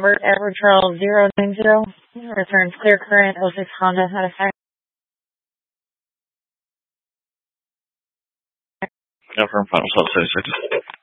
Robert Edward Charles 090 returns clear current 06 Honda out of fire. Confirm final salt 36.